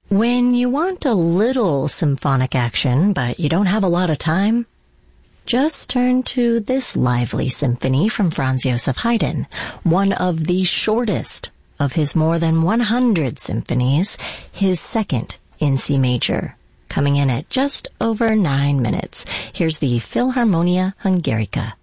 When you want a little symphonic action, but you don't have a lot of time, just turn to this lively symphony from Franz Joseph Haydn, one of the shortest of his more than 100 symphonies, his second in C major, coming in at just over 9 minutes. Here's the Philharmonia Hungarica.